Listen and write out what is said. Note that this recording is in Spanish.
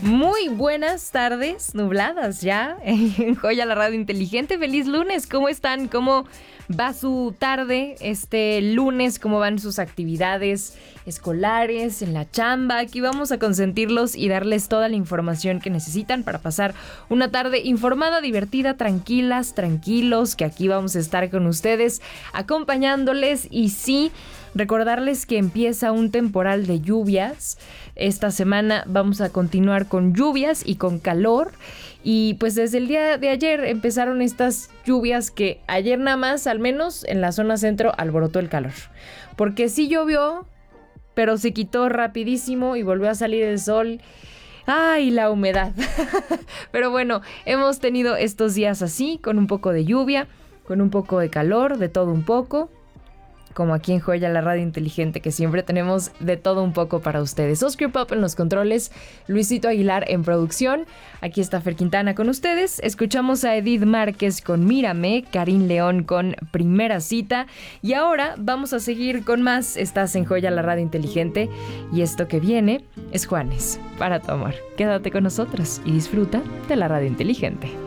Muy buenas tardes, nubladas ya en Joya, la radio inteligente. Feliz lunes, ¿cómo están? ¿Cómo va su tarde este lunes? ¿Cómo van sus actividades escolares, en la chamba? Aquí vamos a consentirlos y darles toda la información que necesitan para pasar una tarde informada, divertida, tranquilos, que aquí vamos a estar con ustedes acompañándoles. Y sí, recordarles que empieza un temporal de lluvias. Esta semana vamos a continuar con lluvias y con calor. Y pues desde el día de ayer empezaron estas lluvias que ayer nada más, al menos en la zona centro, alborotó el calor. Porque sí llovió, pero se quitó rapidísimo y volvió a salir el sol. ¡Ay, la humedad! Pero bueno, hemos tenido estos días así, con un poco de lluvia, con un poco de calor, de todo un poco. Como aquí en Joya, la radio inteligente, que siempre tenemos de todo un poco para ustedes. Oscar Pop en los controles, Luisito Aguilar en producción. Aquí está Fer Quintana con ustedes. Escuchamos a Edith Márquez con Mírame, Karin León con Primera Cita. Y ahora vamos a seguir con más. Estás en Joya, la radio inteligente. Y esto que viene es Juanes, para tu amor. Quédate con nosotros y disfruta de la radio inteligente.